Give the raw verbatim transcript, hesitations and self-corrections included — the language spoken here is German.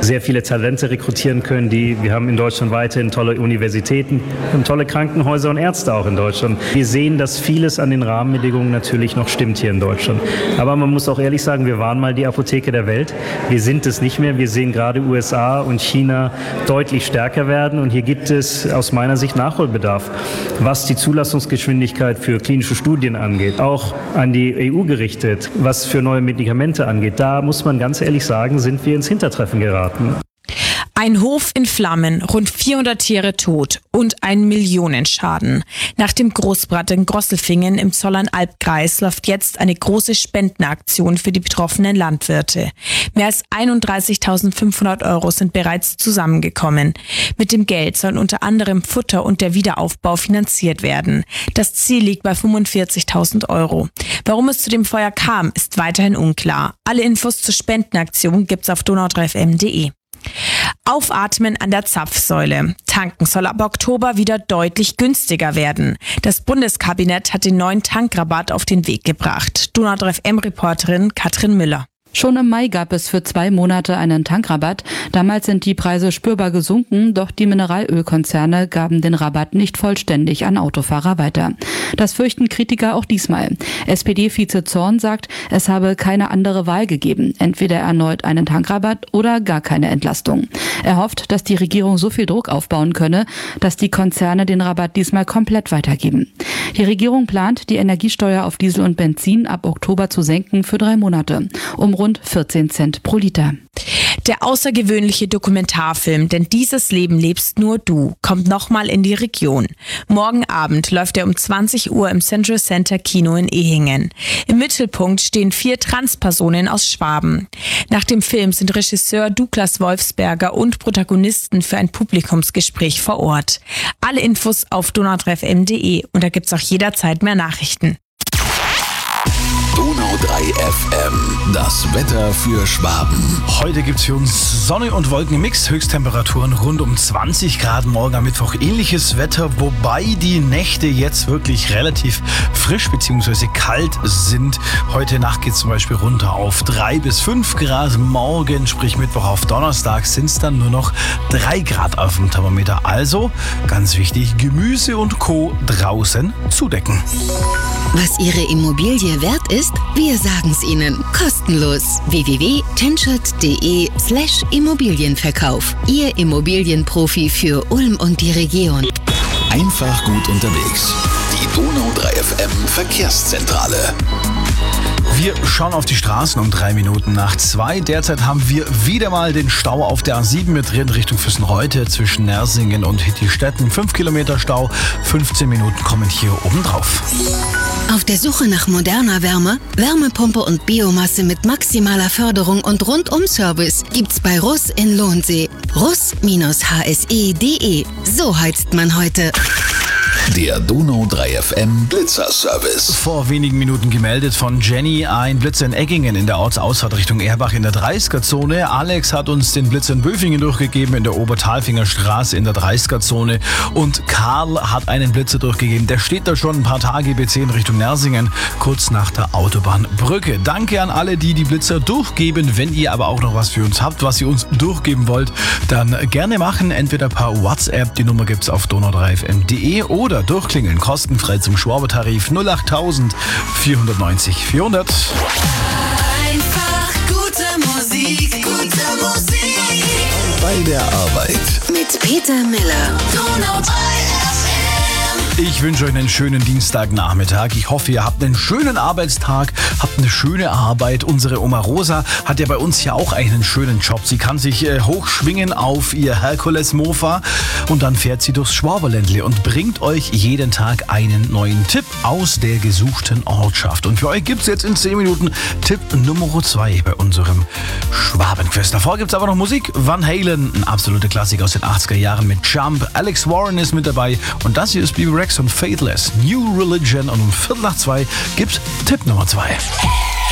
sehr viele Talente rekrutieren können. Die, wir haben in Deutschland weiterhin tolle Universitäten und tolle Krankenhäuser und Ärzte auch in Deutschland. Wir sehen, dass vieles an den Rahmenbedingungen natürlich noch stimmt hier in Deutschland. Aber man muss auch ehrlich sagen, wir waren mal die Apotheke der Welt. Wir sind es nicht mehr. Wir sehen gerade U S A und China deutlich stärker werden. Und hier gibt es aus meiner Sicht Nachholbedarf, was die Zulassungsgeschwindigkeit für klinische Studien angeht, auch an die E U gerichtet, was für neue Medikamente angeht. Da muss man ganz ehrlich sagen, sind wir ins Hintertreffen geraten. Ein Hof in Flammen, rund vierhundert Tiere tot und ein Millionenschaden. Nach dem Großbrand in Grosselfingen im Zollernalbkreis läuft jetzt eine große Spendenaktion für die betroffenen Landwirte. Mehr als einunddreißigtausendfünfhundert Euro sind bereits zusammengekommen. Mit dem Geld sollen unter anderem Futter und der Wiederaufbau finanziert werden. Das Ziel liegt bei fünfundvierzigtausend Euro. Warum es zu dem Feuer kam, ist weiterhin unklar. Alle Infos zur Spendenaktion gibt's auf donau drei f m punkt de. Aufatmen an der Zapfsäule. Tanken soll ab Oktober wieder deutlich günstiger werden. Das Bundeskabinett hat den neuen Tankrabatt auf den Weg gebracht. donau drei f m-Reporterin Katrin Müller. Schon im Mai gab es für zwei Monate einen Tankrabatt. Damals sind die Preise spürbar gesunken, doch die Mineralölkonzerne gaben den Rabatt nicht vollständig an Autofahrer weiter. Das fürchten Kritiker auch diesmal. S P D-Vize Zorn sagt, es habe keine andere Wahl gegeben. Entweder erneut einen Tankrabatt oder gar keine Entlastung. Er hofft, dass die Regierung so viel Druck aufbauen könne, dass die Konzerne den Rabatt diesmal komplett weitergeben. Die Regierung plant, die Energiesteuer auf Diesel und Benzin ab Oktober zu senken für drei Monate, um rund vierzehn Cent pro Liter. Der außergewöhnliche Dokumentarfilm "Denn dieses Leben lebst nur du" kommt nochmal in die Region. Morgen Abend läuft er um zwanzig Uhr im Central Center Kino in Ehingen. Im Mittelpunkt stehen vier Transpersonen aus Schwaben. Nach dem Film sind Regisseur Douglas Wolfsberger und Protagonisten für ein Publikumsgespräch vor Ort. Alle Infos auf donau drei f m punkt de und da gibt's auch jederzeit mehr Nachrichten. Donau drei F M, das Wetter für Schwaben. Heute gibt es für uns Sonne und Wolken im Mix, Höchsttemperaturen rund um zwanzig Grad, morgen am Mittwoch ähnliches Wetter, wobei die Nächte jetzt wirklich relativ frisch bzw. kalt sind. Heute Nacht geht es zum Beispiel runter auf drei bis fünf Grad, morgen, sprich Mittwoch auf Donnerstag, sind es dann nur noch drei Grad auf dem Thermometer. Also, ganz wichtig, Gemüse und Co. draußen zudecken. Was Ihre Immobilie wert ist, wir sagen's Ihnen. Kostenlos. w w w punkt tenschert punkt de slash Immobilienverkauf. Ihr Immobilienprofi für Ulm und die Region. Einfach gut unterwegs. Die Donau drei F M Verkehrszentrale. Wir schauen auf die Straßen um drei Minuten nach zwei. Derzeit haben wir wieder mal den Stau auf der A sieben mit drin Richtung Füssenreute zwischen Nersingen und Hittistetten. Fünf Kilometer Stau, fünfzehn Minuten kommen hier oben drauf. Auf der Suche nach moderner Wärme, Wärmepumpe und Biomasse mit maximaler Förderung und Rundum-Service gibt's bei Russ in Lohnsee. russ H S E punkt de. So heizt man heute. Der Donau drei F M Blitzerservice. Vor wenigen Minuten gemeldet von Jenny, ein Blitzer in Eggingen in der Ortsausfahrt Richtung Erbach in der dreißiger-Zone. Alex hat uns den Blitzer in Böfingen durchgegeben in der Obertalfinger Straße in der dreißiger-Zone. Und Karl hat einen Blitzer durchgegeben. Der steht da schon ein paar Tage B zehn Richtung Nersingen, kurz nach der Autobahnbrücke. Danke an alle, die die Blitzer durchgeben. Wenn ihr aber auch noch was für uns habt, was ihr uns durchgeben wollt, dann gerne machen. Entweder per WhatsApp, die Nummer gibt's auf donau drei f m punkt de, oder durchklingeln, kostenfrei zum Schwabertarif null acht vierhundertneunzig vierhundert. Einfach gute Musik, gute Musik. Bei der Arbeit. Mit Peter Miller. Donau drei F M. Ich wünsche euch einen schönen Dienstagnachmittag. Ich hoffe, ihr habt einen schönen Arbeitstag, habt eine schöne Arbeit. Unsere Oma Rosa hat ja bei uns ja auch einen schönen Job. Sie kann sich äh, hochschwingen auf ihr Herkules-Mofa und dann fährt sie durchs Schwaberländle und bringt euch jeden Tag einen neuen Tipp aus der gesuchten Ortschaft. Und für euch gibt es jetzt in zehn Minuten Tipp Nummer zwei bei unserem Schwabenquiz. Davor gibt es aber noch Musik. Van Halen, ein absoluter Klassiker aus den achtziger Jahren mit Jump. Alex Warren ist mit dabei und das hier ist B B Rex und Faithless, New Religion, und um Viertel nach zwei gibt's Tipp Nummer zwei.